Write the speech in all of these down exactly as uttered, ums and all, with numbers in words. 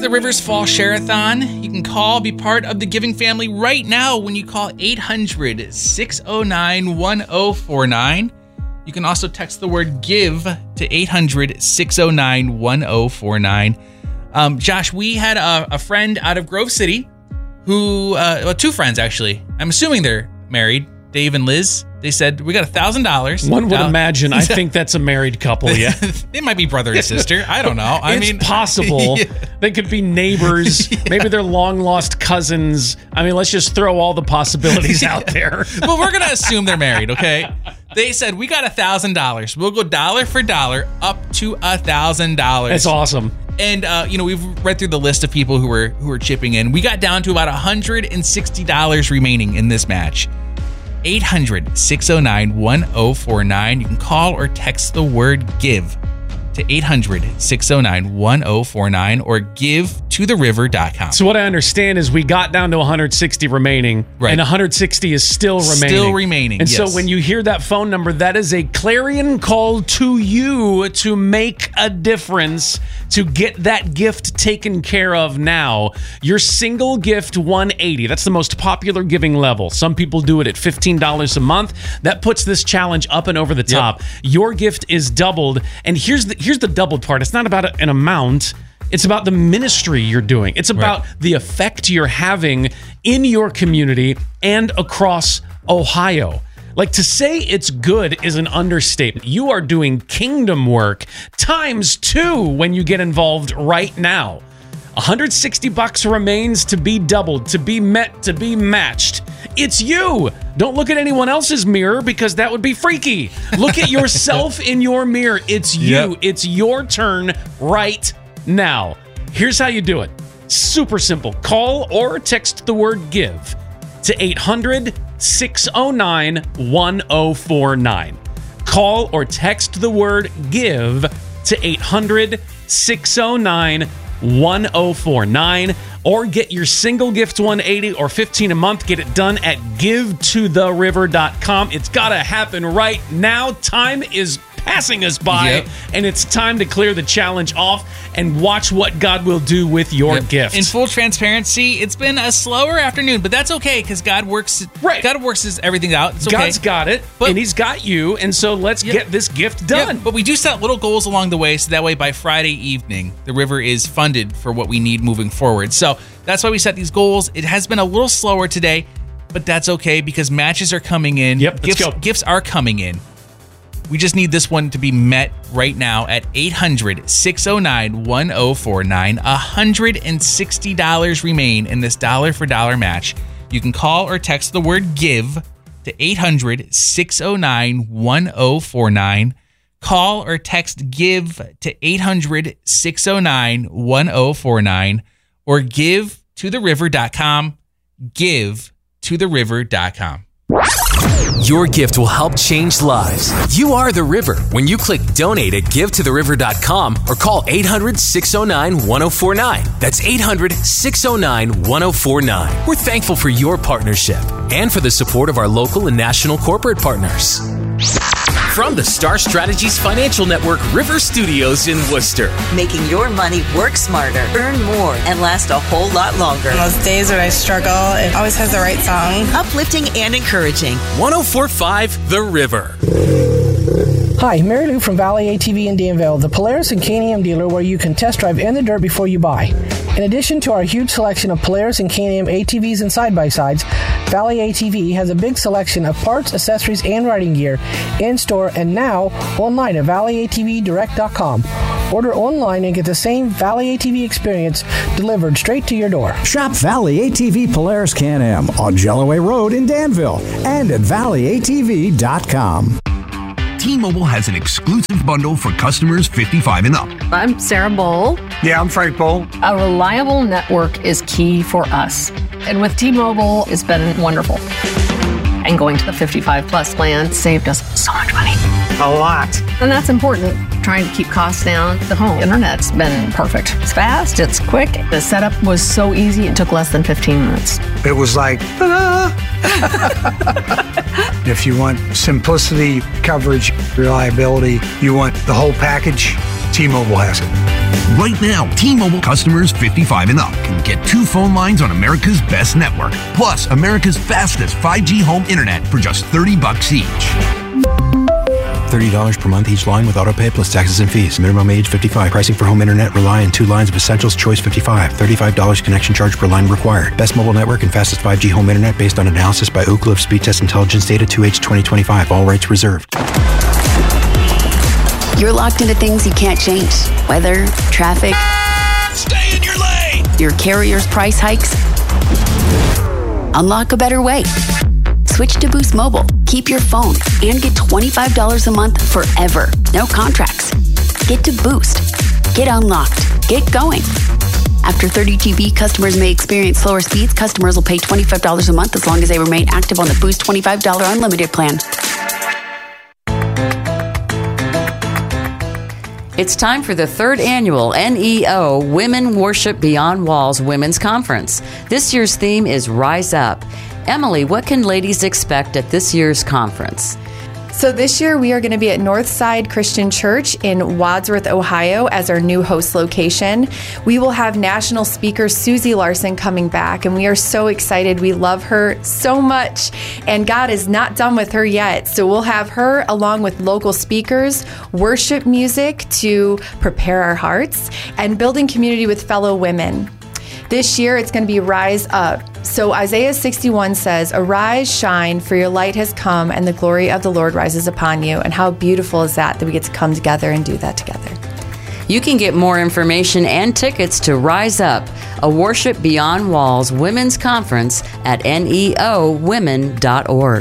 the Rivers Fall Share-a-thon. You can call, be part of the giving family right now when you call eight hundred, six oh nine, one oh four nine. You can also text the word GIVE to eight hundred, six oh nine, one oh four nine. Um, Josh, we had a, a friend out of Grove City who, uh, well, two friends actually. I'm assuming they're married, Dave and Liz. They said, we got one thousand dollars. One would now, imagine. I think that's a married couple, yeah. They might be brother and sister. I don't know. I it's mean, possible. Yeah. They could be neighbors. Yeah. Maybe they're long-lost cousins. I mean, let's just throw all the possibilities out there. Well, we're going to assume they're married, okay? They said, we got one thousand dollars. We'll go dollar for dollar up to one thousand dollars. That's awesome. And, uh, you know, we've read through the list of people who were who were chipping in. We got down to about one hundred sixty dollars remaining in this match. eight hundred, six oh nine, one oh four nine. You can call or text the word GIVE to eight hundred, six oh nine, one oh four nine or give to the river dot com. So what I understand is we got down to one hundred sixty remaining, right. And one hundred sixty is still remaining. Still remaining, And yes. so when you hear that phone number, that is a clarion call to you to make a difference, to get that gift taken care of now. Your single gift, one hundred eighty dollars. That's the most popular giving level. Some people do it at fifteen dollars a month. That puts this challenge up and over the top. Yep. Your gift is doubled. And here's the here's the doubled part. It's not about an amount. It's about the ministry you're doing. It's about right. the effect you're having in your community and across Ohio. Like, to say it's good is an understatement. You are doing kingdom work times two when you get involved right now. one hundred sixty bucks remains to be doubled, to be met, to be matched. It's you. Don't look at anyone else's mirror because that would be freaky. Look at yourself in your mirror. It's you. Yep. It's your turn right now. Here's how you do it. Super simple. Call or text the word GIVE to eight hundred, six oh nine, one oh four nine. Call or text the word GIVE to eight hundred, six oh nine, one oh four nine, or get your single gift one hundred eighty or fifteen a month. Get it done at give to the river dot com. It's got to happen right now. Time is passing us by, yep. and it's time to clear the challenge off and watch what God will do with your yep. gift. In full transparency, it's been a slower afternoon, but that's okay because God works. Right. God works everything out. It's okay. God's got it, but, and He's got you, and so let's yep. get this gift done. Yep. But we do set little goals along the way, so that way by Friday evening, the river is funded for what we need moving forward. So that's why we set these goals. It has been a little slower today, but that's okay because matches are coming in. Yep. Gifts, let's go. Gifts are coming in. We just need this one to be met right now at eight hundred, six oh nine, one oh four nine. one hundred sixty dollars remain in this dollar for dollar match. You can call or text the word GIVE to eight hundred, six oh nine, one oh four nine. Call or text GIVE to eight hundred, six oh nine, one oh four nine or give to the river dot com. give to the river dot com. Your gift will help change lives. You are the river when you click donate at give to the river dot com or call eight hundred, six oh nine, one oh four nine. That's eight hundred, six oh nine, one oh four nine. We're thankful for your partnership and for the support of our local and national corporate partners. From the Star Strategies Financial Network River Studios in Worcester. Making your money work smarter, earn more, and last a whole lot longer. On those days when I struggle, it always has the right song. Uplifting and encouraging. one oh four point five The River. Hi, Mary Lou from Valley A T V in Danville, the Polaris and K and M dealer where you can test drive in the dirt before you buy. In addition to our huge selection of Polaris and K and M A T Vs and side-by-sides, Valley A T V has a big selection of parts, accessories, and riding gear in-store and now online at valley a t v direct dot com. Order online and get the same Valley A T V experience delivered straight to your door. Shop Valley A T V Polaris K and M on Jellaway Road in Danville and at valley a t v dot com. T-Mobile has an exclusive bundle for customers fifty-five and up. I'm Sarah Bowl. Yeah, I'm Frank Bowl. A reliable network is key for us. And with T-Mobile, it's been wonderful. And going to the fifty-five plus plan saved us so much money. A lot. And that's important. Trying to keep costs down. The home internet's been perfect. It's fast, it's quick. The setup was so easy, it took less than fifteen minutes. It was like, ta-da! If you want simplicity, coverage, reliability, you want the whole package, T-Mobile has it. Right now, T-Mobile customers fifty-five and up can get two phone lines on America's best network, plus America's fastest five G home internet for just thirty bucks each. thirty dollars per month each line with autopay plus taxes and fees. Minimum age fifty-five. Pricing for home internet rely on two lines of Essentials Choice fifty-five. thirty-five dollars connection charge per line required. Best mobile network and fastest five G home internet based on analysis by Ookla of Speed Test Intelligence Data two H twenty twenty-five. All rights reserved. You're locked into things you can't change. Weather, traffic. Stay in your lane! Your carrier's price hikes. Unlock a better way. Switch to Boost Mobile. Keep your phone and get twenty-five dollars a month forever. No contracts. Get to Boost. Get unlocked. Get going. After thirty G B, customers may experience slower speeds. Customers will pay twenty-five dollars a month as long as they remain active on the Boost twenty-five dollars unlimited plan. It's time for the third annual N E O Women Worship Beyond Walls Women's Conference. This year's theme is Rise Up. Emily, what can ladies expect at this year's conference? So this year we are going to be at Northside Christian Church in Wadsworth, Ohio as our new host location. We will have national speaker Susie Larson coming back, and we are so excited. We love her so much, and God is not done with her yet. So we'll have her along with local speakers, worship music to prepare our hearts, and building community with fellow women. This year, it's going to be Rise Up. So Isaiah sixty-one says, "Arise, shine, for your light has come, and the glory of the Lord rises upon you." And how beautiful is that, that we get to come together and do that together. You can get more information and tickets to Rise Up, a Worship Beyond Walls Women's Conference at N E O women dot org.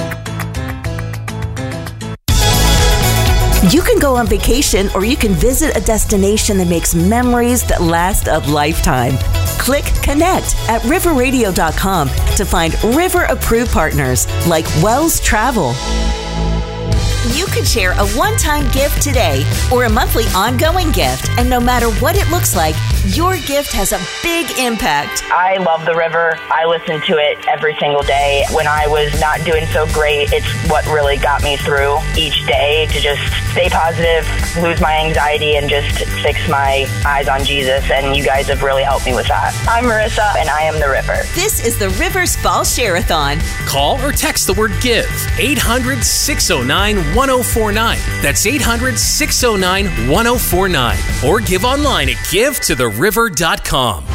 You can go on vacation, or you can visit a destination that makes memories that last a lifetime. Click Connect at river radio dot com to find River-approved partners like Wells Travel. You could share a one-time gift today or a monthly ongoing gift, and no matter what it looks like, your gift has a big impact. I love the river. I listen to it every single day. When I was not doing so great, it's what really got me through each day to just stay positive, lose my anxiety, and just fix my eyes on Jesus, and you guys have really helped me with that. I'm Marissa, and I am the River. This is the Rivers Fall Share-a-thon. Call or text the word GIVE, eight hundred, six oh nine, one oh four nine. That's eight hundred, six oh nine, one oh four nine. Or give online at give to the river dot com.